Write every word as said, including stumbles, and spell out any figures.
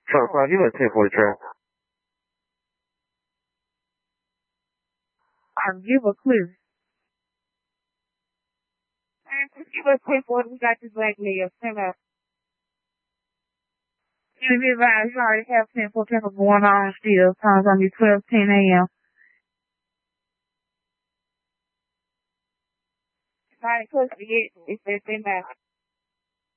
Trump five, you at ten forty track. I'll give a clue. Give us ten forty, we got this black male. Come out. You realize you already have ten forty going on still. Time's on me twelve ten a.m. Somebody close to get, it's in there.